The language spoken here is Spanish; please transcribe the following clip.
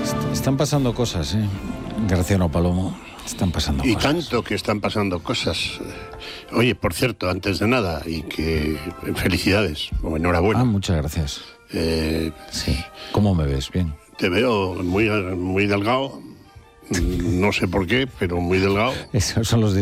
Están pasando cosas, Graciano Palomo. Están pasando y cosas. tanto que están pasando cosas. Oye, por cierto, antes de nada, y que felicidades, o enhorabuena. Muchas gracias. Sí. ¿Cómo me ves? Bien. Te veo muy delgado, no sé por qué, pero muy delgado. Esos son los